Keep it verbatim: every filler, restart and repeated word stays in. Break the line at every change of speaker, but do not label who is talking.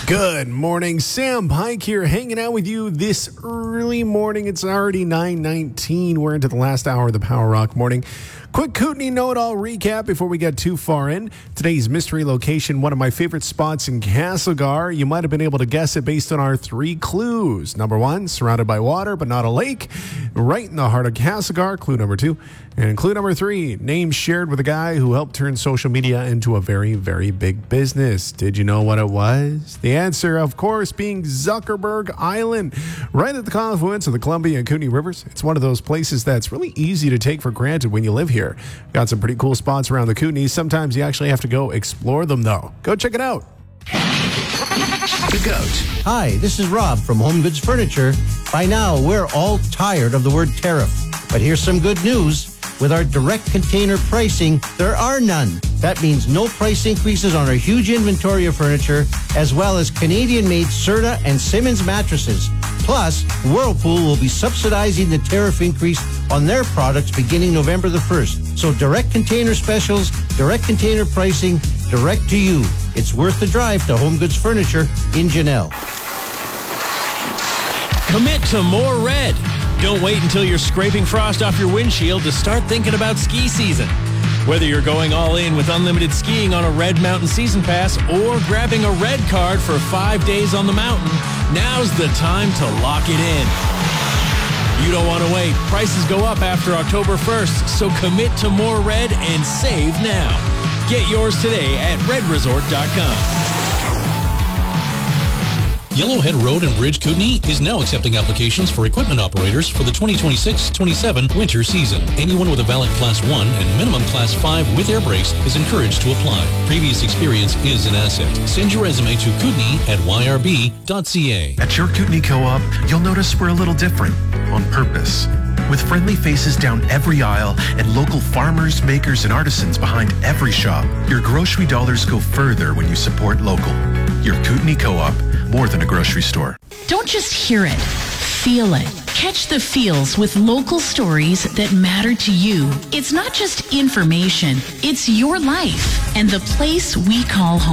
Good morning, Sam Pike here, hanging out with you this early morning. It's already nine nineteen. We're into the last hour of the Power Rock Morning. Quick Kootenay know-it-all recap before we get too far in. Today's mystery location, one of my favorite spots in Castlegar. You might have been able to guess it based on our three clues. Number one, surrounded by water but not a lake, right in the heart of Castlegar. Clue number two. And clue number three, name shared with a guy who helped turn social media into a very, very big business. Did you know what it was? The answer, of course, being Zuckerberg Island, right at the confluence of the Columbia and Kootenay Rivers. It's one of those places that's really easy to take for granted when you live here. Got some pretty cool spots around the Kootenays. Sometimes you actually have to go explore them, though. Go check it out.
The Goat.
Hi, this is Rob from Home Goods Furniture. By now, we're all tired of the word tariff. But here's some good news. With our direct container pricing, there are none. That means no price increases on our huge inventory of furniture, as well as Canadian-made Serta and Simmons mattresses. Plus, Whirlpool will be subsidizing the tariff increase on their products beginning November the first. So direct container specials, direct container pricing, direct to you. It's worth the drive to Home Goods Furniture in Janelle.
Commit to more red. Don't wait until you're scraping frost off your windshield to start thinking about ski season. Whether you're going all in with unlimited skiing on a Red Mountain Season Pass or grabbing a Red Card for five days on the mountain, now's the time to lock it in. You don't want to wait. Prices go up after October first, so commit to more red and save now. Get yours today at red resort dot com.
Yellowhead Road and Bridge Kootenay is now accepting applications for equipment operators for the twenty twenty-six twenty-seven winter season. Anyone with a valid Class one and minimum Class five with air brakes is encouraged to apply. Previous experience is an asset. Send your resume to Kootenay at y r b dot c a.
At your Kootenay Co-op, you'll notice we're a little different on purpose. With friendly faces down every aisle and local farmers, makers, and artisans behind every shop, your grocery dollars go further when you support local. Your Kootenay Co-op, more than a grocery store.
Don't just hear it, feel it. Catch the feels with local stories that matter to you. It's not just information, it's your life and the place we call home.